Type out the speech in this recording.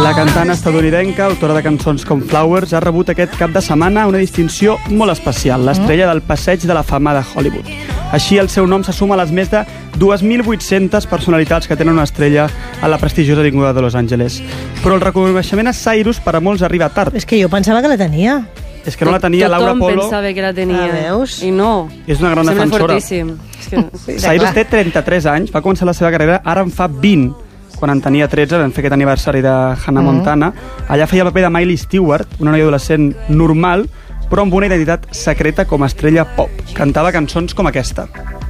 La cantant estadounidenca, autora de cançons com Flowers, ha rebut aquest cap de setmana una distinció molt especial, l'estrella del Passeig de la Fama de Hollywood. Així, el seu nom se suma a les més de 2.800 personalitats que tenen una estrella a la prestigiosa avinguda de Los Angeles. Però el reconeixement a Cyrus per a molts arriba tard. És que jo pensava que la tenia. És que no la tenia Laura Polo. Tothom pensava que la tenia. Veus? I no. És una gran Sembla defensora. fortíssim. És que, sí. Cyrus té 33 anys, va començar la seva carrera, ara en fa 20. Quan en tenia 13 vam fer aquest aniversari de Hannah Montana. Allà feia el paper de Miley Stewart, una noia adolescent normal, però amb una identitat secreta com a estrella pop. Cantava cançons com aquesta.